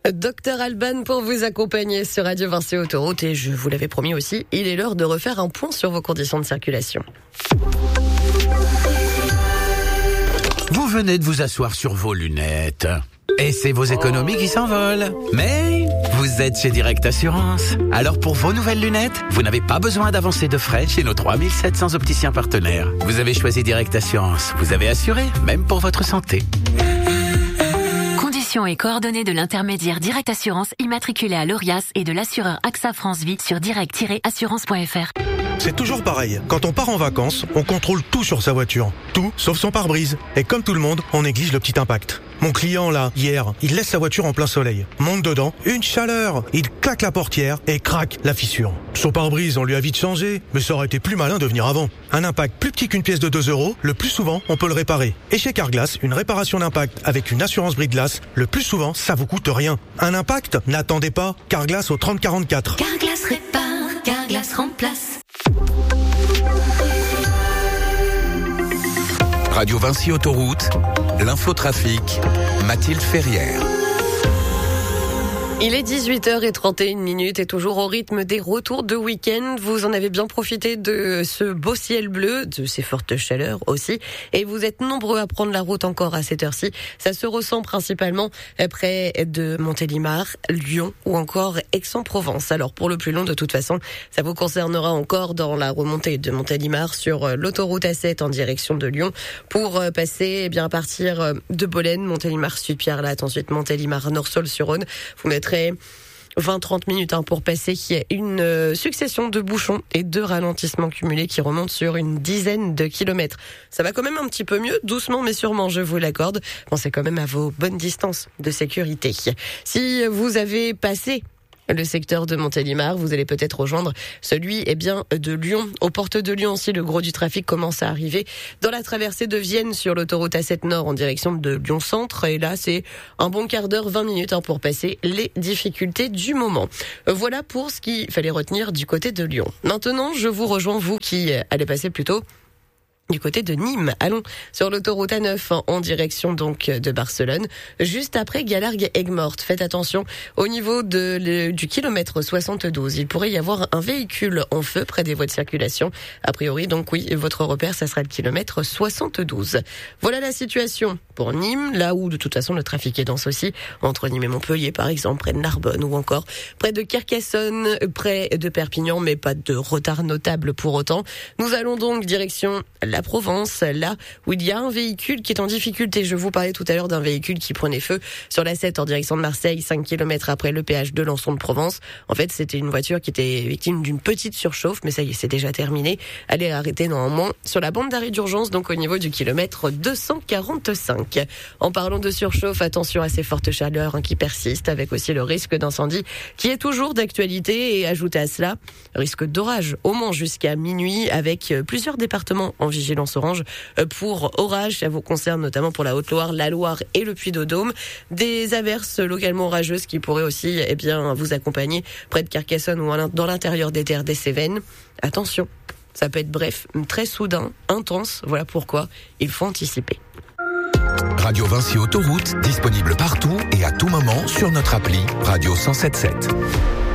Docteur Alban pour vous accompagner sur Radio Vinci Autoroute et je vous l'avais promis aussi, il est l'heure de refaire un point sur vos conditions de circulation. Vous venez de vous asseoir sur vos lunettes et c'est vos économies qui s'envolent. Mais vous êtes chez Direct Assurance. Alors pour vos nouvelles lunettes, vous n'avez pas besoin d'avancer de frais chez nos 3700 opticiens partenaires. Vous avez choisi Direct Assurance. Vous avez assuré, même pour votre santé. Conditions et coordonnées de l'intermédiaire Direct Assurance immatriculé à l'ORIAS et de l'assureur AXA France Vie sur direct-assurance.fr. C'est toujours pareil. Quand on part en vacances, on contrôle tout sur sa voiture. Tout, sauf son pare-brise. Et comme tout le monde, on néglige le petit impact. Mon client, là, hier, il laisse sa voiture en plein soleil. Monte dedans, une chaleur. Il claque la portière et craque la fissure. Son pare-brise, on lui a vite changé, mais ça aurait été plus malin de venir avant. Un impact plus petit qu'une pièce de 2 €, le plus souvent, on peut le réparer. Et chez Carglass, une réparation d'impact avec une assurance brise-glace, le plus souvent, ça vous coûte rien. Un impact? N'attendez pas. Carglass au 3044. Carglass répare, Carglass remplace. Radio Vinci Autoroute, l'infotrafic, Mathilde Ferrière. Il est 18h31 et toujours au rythme des retours de week-end. Vous en avez bien profité de ce beau ciel bleu, de ces fortes chaleurs aussi. Et vous êtes nombreux à prendre la route encore à cette heure-ci. Ça se ressent principalement près de Montélimar, Lyon ou encore Aix-en-Provence. Alors pour le plus long, de toute façon, ça vous concernera encore dans la remontée de Montélimar sur l'autoroute A7 en direction de Lyon pour passer à partir de Bolène, Montélimar, Sud-Pierre-Latte, ensuite Montélimar, Nord-Saulx-sur-Rhône. Vous mettrez 20-30 minutes pour passer. Il y a une succession de bouchons et de ralentissements cumulés qui remontent sur une dizaine de kilomètres. Ça va quand même un petit peu mieux, doucement mais sûrement, je vous l'accorde. Pensez quand même à vos bonnes distances de sécurité. Si vous avez passé le secteur de Montélimar, vous allez peut-être rejoindre celui de Lyon. Aux portes de Lyon aussi, le gros du trafic commence à arriver dans la traversée de Vienne sur l'autoroute A7 Nord en direction de Lyon Centre. Et là, c'est un bon quart d'heure, 20 minutes pour passer les difficultés du moment. Voilà pour ce qu'il fallait retenir du côté de Lyon. Maintenant, je vous rejoins, vous qui allez passer plutôt du côté de Nîmes. Allons sur l'autoroute A9 en direction donc de Barcelone, juste après Galargues-Aigues-Mortes. Faites attention au niveau du kilomètre 72. Il pourrait y avoir un véhicule en feu près des voies de circulation. A priori, donc oui, votre repère, ça sera le kilomètre 72. Voilà la situation pour Nîmes, là où de toute façon le trafic est dense aussi, entre Nîmes et Montpellier par exemple, près de Narbonne ou encore près de Carcassonne, près de Perpignan, mais pas de retard notable pour autant. Nous allons donc direction la Provence, là où il y a un véhicule qui est en difficulté. Je vous parlais tout à l'heure d'un véhicule qui prenait feu sur la 7 en direction de Marseille, 5 km après le péage de Lançon de Provence. En fait, c'était une voiture qui était victime d'une petite surchauffe, mais ça y est, c'est déjà terminé. Elle est arrêtée normalement sur la bande d'arrêt d'urgence, donc au niveau du kilomètre 245. En parlant de surchauffe, attention à ces fortes chaleurs qui persistent, avec aussi le risque d'incendie qui est toujours d'actualité. Et ajouté à cela, risque d'orage au Mans jusqu'à minuit, avec plusieurs départements en vigilance orange pour orage. Ça vous concerne notamment pour la Haute-Loire, la Loire et le Puy-de-Dôme. Des averses localement orageuses qui pourraient aussi vous accompagner près de Carcassonne ou dans l'intérieur des terres des Cévennes. Attention, ça peut être bref, très soudain, intense. Voilà pourquoi il faut anticiper. Radio Vinci Autoroute, disponible partout et à tout moment sur notre appli Radio 107.7.